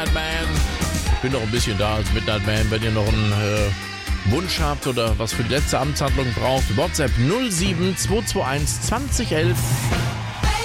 Midnight Man. Ich bin noch ein bisschen da als Midnight Man. Wenn ihr noch einen Wunsch habt oder was für die letzte Amtshandlung braucht, WhatsApp 07 221 2011